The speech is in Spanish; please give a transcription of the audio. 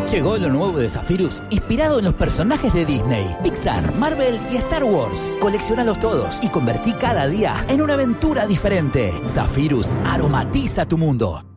Llegó lo nuevo de Zephyrus, inspirado en los personajes de Disney, Pixar, Marvel y Star Wars. Coleccionalos todos y convertí cada día en una aventura diferente. Zephyrus aromatiza tu mundo.